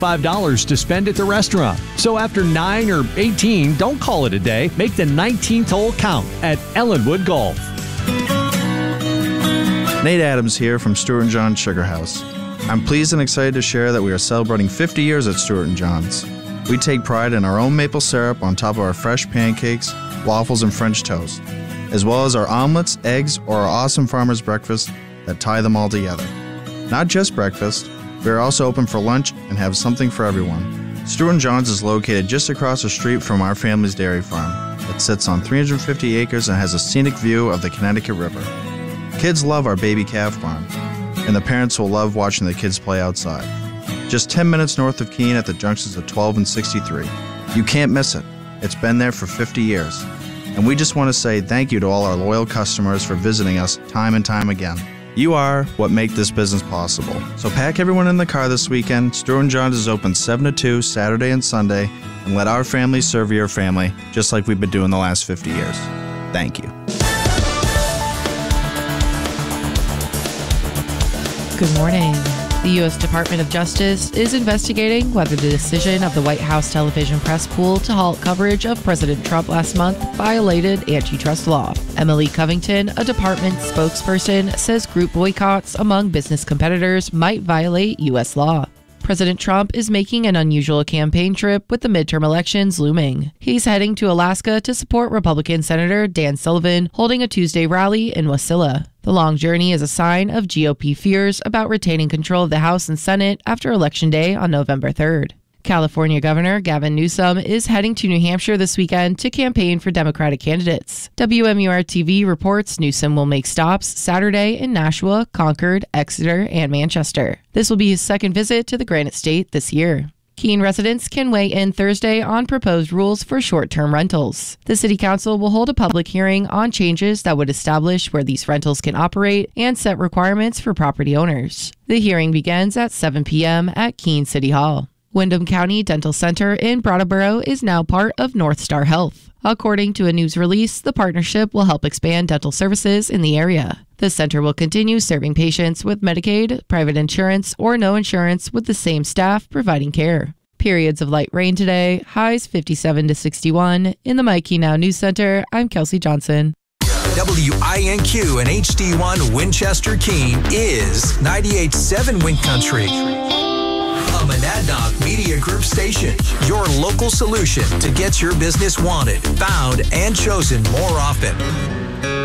$5 to spend at the restaurant. So after 9 or 18, don't call it a day. Make the 19th hole count at Ellenwood Golf. Nate Adams here from Stuart & John Sugar House. I'm pleased and excited to share that we are celebrating 50 years at Stuart & John's. We take pride in our own maple syrup on top of our fresh pancakes, waffles, and French toast, as well as our omelets, eggs, or our awesome farmer's breakfast that tie them all together. Not just breakfast, we are also open for lunch and have something for everyone. Stuart & John's is located just across the street from our family's dairy farm. It sits on 350 acres and has a scenic view of the Connecticut River. Kids love our baby calf farm, and the parents will love watching the kids play outside. Just 10 minutes north of Keene at the junctions of 12 and 63. You can't miss it. It's been there for 50 years. And we just want to say thank you to all our loyal customers for visiting us time and time again. You are what make this business possible. So pack everyone in the car this weekend. Stuart & John's is open 7 to 2, Saturday and Sunday, and let our family serve your family, just like we've been doing the last 50 years. Thank you. Good morning. The U.S. Department of Justice is investigating whether the decision of the White House television press pool to halt coverage of President Trump last month violated antitrust law. Emily Covington, a department spokesperson, says group boycotts among business competitors might violate U.S. law. President Trump is making an unusual campaign trip with the midterm elections looming. He's heading to Alaska to support Republican Senator Dan Sullivan, holding a Tuesday rally in Wasilla. The long journey is a sign of GOP fears about retaining control of the House and Senate after Election Day on November 3rd. California Governor Gavin Newsom is heading to New Hampshire this weekend to campaign for Democratic candidates. WMUR-TV reports Newsom will make stops Saturday in Nashua, Concord, Exeter, and Manchester. This will be his second visit to the Granite State this year. Keene residents can weigh in Thursday on proposed rules for short-term rentals. The City Council will hold a public hearing on changes that would establish where these rentals can operate and set requirements for property owners. The hearing begins at 7 p.m. at Keene City Hall. Windham County Dental Center in Brattleboro is now part of North Star Health. According to a news release, the partnership will help expand dental services in the area. The center will continue serving patients with Medicaid, private insurance, or no insurance with the same staff providing care. Periods of light rain today, highs 57 to 61. In the Mikey Now News Center, I'm Kelsey Johnson. WINQ and HD1 Winchester Keene is 98.7 Wind Country. A Monadnock Media Group station, your local solution to get your business wanted, found, and chosen more often.